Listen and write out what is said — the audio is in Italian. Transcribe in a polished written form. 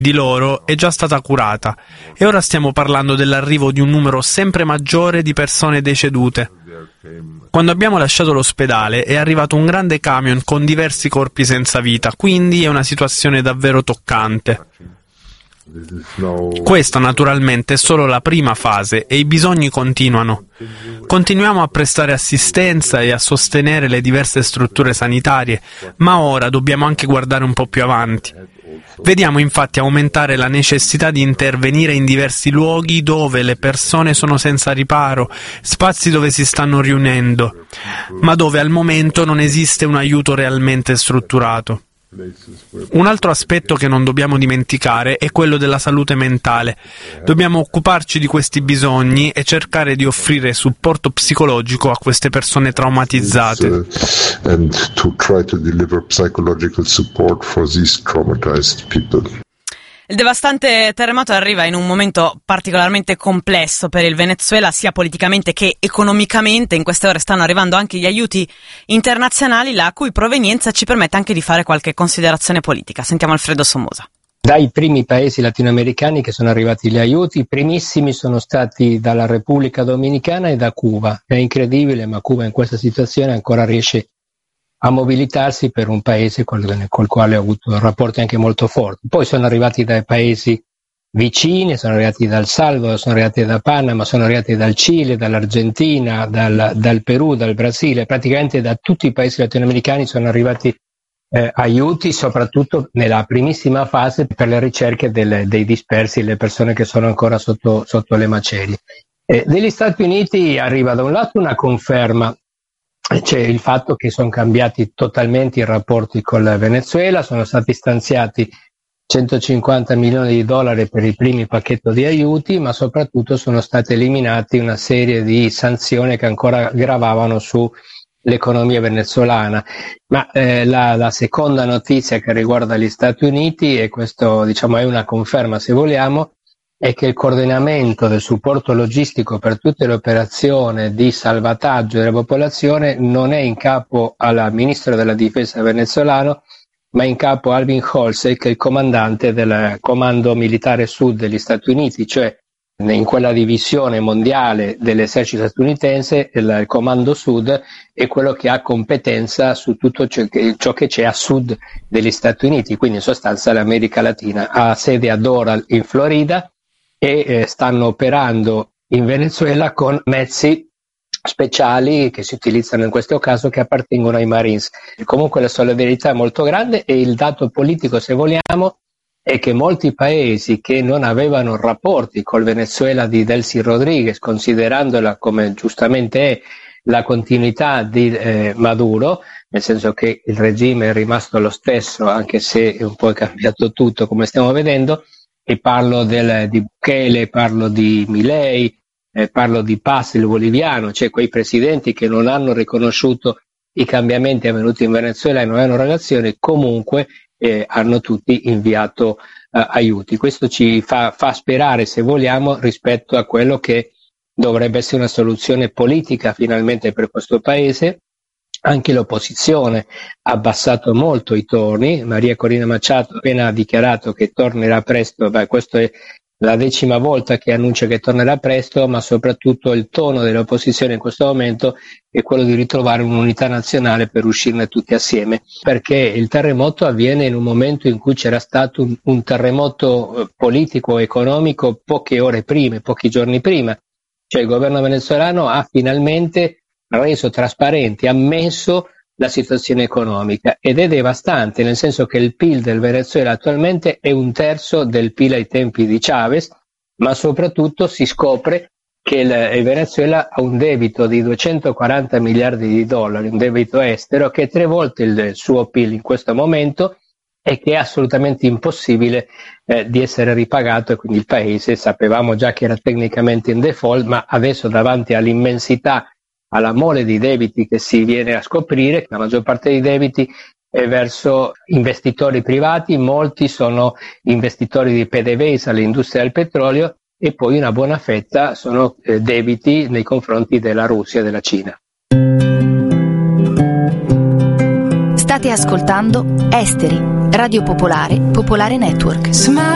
di loro è già stata curata e ora stiamo parlando dell'arrivo di un numero sempre maggiore di persone decedute. Quando abbiamo lasciato l'ospedale è arrivato un grande camion con diversi corpi senza vita, quindi è una situazione davvero toccante. Questa naturalmente è solo la prima fase e i bisogni continuano. Continuiamo a prestare assistenza e a sostenere le diverse strutture sanitarie, ma ora dobbiamo anche guardare un po' più avanti. Vediamo infatti aumentare la necessità di intervenire in diversi luoghi dove le persone sono senza riparo, spazi dove si stanno riunendo, ma dove al momento non esiste un aiuto realmente strutturato. Un altro aspetto che non dobbiamo dimenticare è quello della salute mentale. Dobbiamo occuparci di questi bisogni e cercare di offrire supporto psicologico a queste persone traumatizzate. And to try to deliver psychological support for these traumatized people. Il devastante terremoto arriva in un momento particolarmente complesso per il Venezuela, sia politicamente che economicamente. In queste ore stanno arrivando anche gli aiuti internazionali, la cui provenienza ci permette anche di fare qualche considerazione politica. Sentiamo Alfredo Somoza. Dai primi paesi latinoamericani che sono arrivati gli aiuti, i primissimi sono stati dalla Repubblica Dominicana e da Cuba. È incredibile, ma Cuba in questa situazione ancora riesce a mobilitarsi per un paese col quale ho avuto rapporti anche molto forti. Poi sono arrivati dai paesi vicini, sono arrivati dal Salvador, sono arrivati da Panama, sono arrivati dal Cile, dall'Argentina, dal Perù, dal Brasile, praticamente da tutti i paesi latinoamericani sono arrivati aiuti, soprattutto nella primissima fase per le ricerche dei dispersi, le persone che sono ancora sotto le macerie. Degli Stati Uniti arriva da un lato una conferma. C'è il fatto che sono cambiati totalmente i rapporti con il Venezuela, sono stati stanziati 150 milioni di dollari per il primo pacchetto di aiuti, ma soprattutto sono state eliminate una serie di sanzioni che ancora gravavano sull'economia venezuelana. Ma la seconda notizia che riguarda gli Stati Uniti, e questo diciamo è una conferma se vogliamo, è che il coordinamento del supporto logistico per tutte le operazioni di salvataggio della popolazione non è in capo al ministro della difesa venezuelano, ma in capo a Alvin Holsey, che è il comandante del Comando Militare Sud degli Stati Uniti, cioè in quella divisione mondiale dell'esercito statunitense, il Comando Sud è quello che ha competenza su tutto ciò che c'è a sud degli Stati Uniti, quindi in sostanza l'America Latina. Ha sede a Doral in Florida, e stanno operando in Venezuela con mezzi speciali che si utilizzano in questo caso, che appartengono ai Marines. Comunque la solidarietà è molto grande, e il dato politico, se vogliamo, è che molti paesi che non avevano rapporti col Venezuela di Delcy Rodriguez, considerandola come giustamente è la continuità di Maduro, nel senso che il regime è rimasto lo stesso anche se un po' è cambiato tutto, come stiamo vedendo, e parlo di Bukele, parlo di Milei, parlo di Paz, il boliviano, cioè quei presidenti che non hanno riconosciuto i cambiamenti avvenuti in Venezuela e non hanno relazioni, comunque hanno tutti inviato aiuti. Questo ci fa sperare, se vogliamo, rispetto a quello che dovrebbe essere una soluzione politica finalmente per questo paese. Anche l'opposizione ha abbassato molto i toni. Maria Corina Machado ha appena dichiarato che tornerà presto, questa è la 10ª volta che annuncia che tornerà presto, ma soprattutto il tono dell'opposizione in questo momento è quello di ritrovare un'unità nazionale per uscirne tutti assieme, perché il terremoto avviene in un momento in cui c'era stato un terremoto politico e economico poche ore prima, pochi giorni prima, cioè il governo venezuelano ha finalmente reso trasparente, ammesso la situazione economica, ed è devastante, nel senso che il PIL del Venezuela attualmente è 1/3 del PIL ai tempi di Chavez, ma soprattutto si scopre che il Venezuela ha un debito di 240 miliardi di dollari, un debito estero che è 3 volte il suo PIL in questo momento, e che è assolutamente impossibile di essere ripagato, e quindi il paese sapevamo già che era tecnicamente in default, ma adesso davanti all'immensità, alla mole di debiti che si viene a scoprire, la maggior parte dei debiti è verso investitori privati, molti sono investitori di PDVSA, l'industria del petrolio, e poi una buona fetta sono debiti nei confronti della Russia e della Cina. State ascoltando Esteri, Radio Popolare, Popolare Network.